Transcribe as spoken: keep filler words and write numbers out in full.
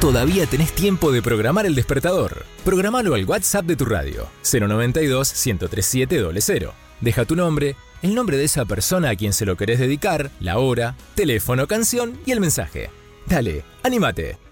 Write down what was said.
Todavía tenés tiempo de programar el despertador. Programalo al WhatsApp de tu radio, cero noventa y dos, ciento treinta y siete, cero cero. Deja tu nombre, el nombre de esa persona a quien se lo querés dedicar, la hora, teléfono, canción y el mensaje. Dale, anímate.